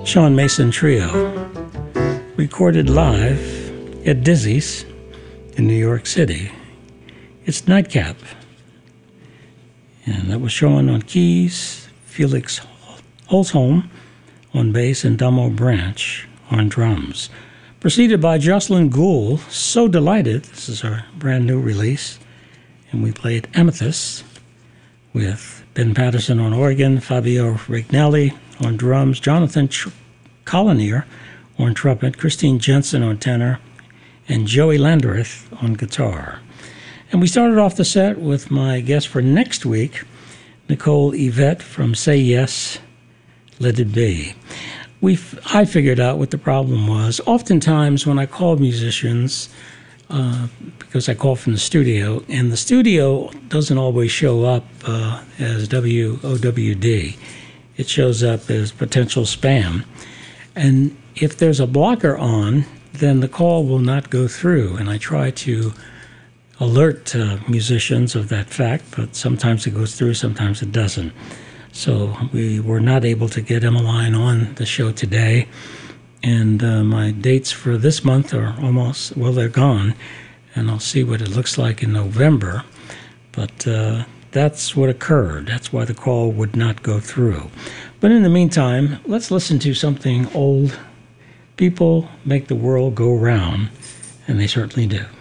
Sean Mason Trio, recorded live at Dizzy's in New York City. It's Nightcap. And that was Sean on keys, Felix Holzholm on bass, and Damo Branch on drums. Preceded by Jocelyn Gould, So Delighted. This is our brand new release. And we played Amethyst with Ben Patterson on organ, Fabio Regnelli on drums, Jonathan Collinear on trumpet, Christine Jensen on tenor, and Joey Landreth on guitar. And we started off the set with my guest for next week, Nicole Yvette from Say Yes, Let It Be. I figured out what the problem was. Oftentimes when I called musicians, because I call from the studio, and the studio doesn't always show up as WOWD. It shows up as potential spam. And if there's a blocker on, then the call will not go through. And I try to alert musicians of that fact, but sometimes it goes through, sometimes it doesn't. So we were not able to get Emmeline on the show today. And my dates for this month are almost, well, they're gone. And I'll see what it looks like in November. But that's what occurred. That's why the call would not go through. But in the meantime, let's listen to something old. People make the world go round, and they certainly do.